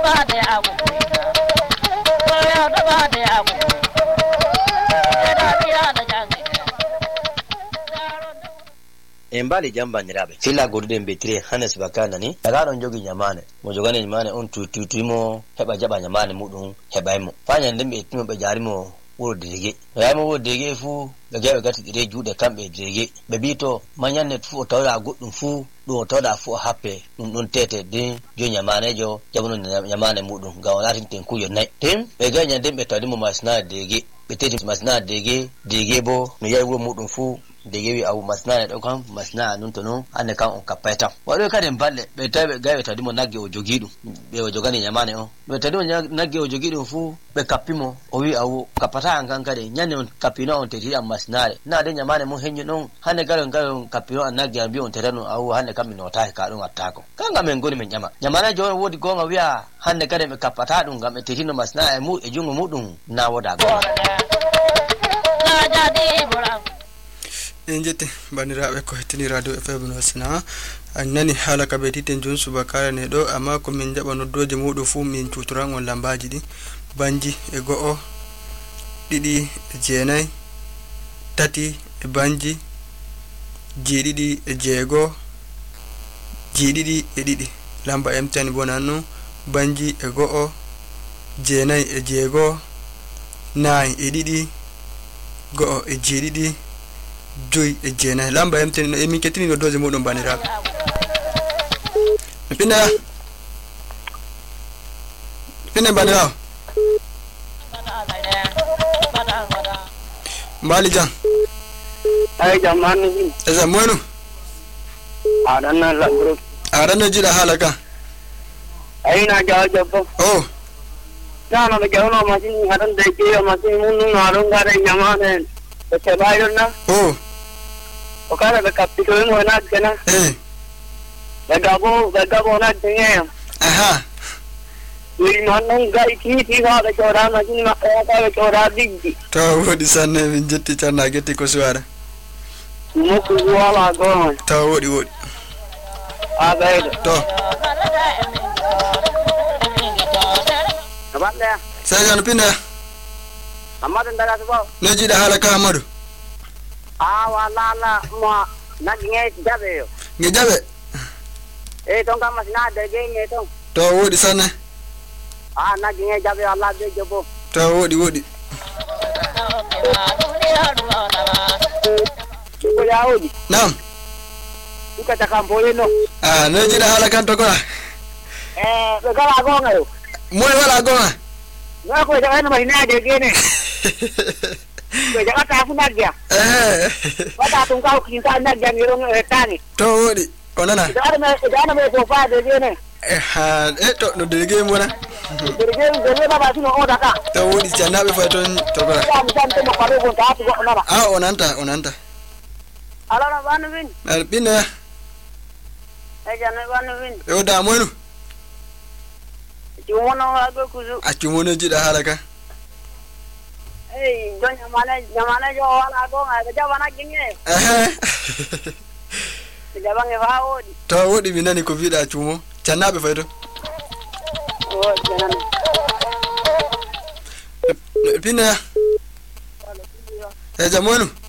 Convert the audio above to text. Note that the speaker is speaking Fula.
Embali jamba nyirabe fila gurde mbetire Hanes bakana ni daga jogi nyamane mo jogane nyamane on tuimo heba jaba nyamane mudun heba mo fanya ndembe timo be jarimo wuro dege yamo wuro dege fu daga gati dire jude kambe dege be bito manyanne fu tawda guddum fu do tawda fu happe dum don tete din jo nyamane jo jabuno nyamane mudun ga wala tin kuyo nay tim be ga nyandembe tawdimo masna dege be tete masna dege bo no yayi wuro mudun fu degewi abu masna da kan masna nun tono an kan on kapeta wado kaden balle be tabe gawe tadimo nagge o jogidu be o jogani nyamane o be tadimo nagge o jogidu fu be kapimo o wi awu kapata an kan kade nyanne on kapino on tedi am masnare na de nyamane mo henyo non hande garon kapino an nagge ambi on tedano awu hande kamino ta ka don attako kanga men goni men nyamana jo wodi gonga wiya hande kade me kapata dum gam e tedino masna e mu e jungo mudum na woda go enjete banirabe ko hetini radio FM no sina annani halaka be titen jon subakara ne do amma ko min jaba noddoje mudo fu min tuturan on lambaji di banji e go'o didi e jeenay tati e banji jeedidi e jeego jeedidi e didi lamba emtani bonanno banji e go'o jeenay e jeego nay e didi go'o e jeedidi joy e jena lamba emten e min ketini no doze modon banirabe pina banira mbali jan ay jamani eza mono adana la group adana jira halaka ay na jawabo oh na no jawno masin hadan de ke masin mun no arungare jamane se bayonna oh okara be kapito no na gana gabo na tinga aha wi non gai ti ga da chora na jin ma ka chora diggi to wodi sanne min jetti tanna getti ko suwara mo ko wala go to wodi a baydo to abanda sai jan pinda amadu ndaga subo ne jida halaka amadu wala mo na nge jabe yo nge jabe ton kama sina de nge ton to wodi sanne na nge jabe Allah be jobo to wodi ko ya wodi nam uka takamboye no ne jida halaka to ko be gala gonga yo mo wala gonga na ko jaga na ina de gene ko jaga ta fu nagya wata tun ka kin ka nagya ni ron tani to wodi onana dana me ko fa de gene to no de ge mo na de ge baba tino oda ka to wodi janabe fa ton to ko ya mi tan mo pare ko ta ko onana onanta ala na banu bin albina jana banu bin yo da mo no jumono ha go kuzu achumono jida halaka don nyamana jo wala go ga jabana ginge jabange fa wodi to wodi minani ko vida chumo janabe fa to janana pina jamono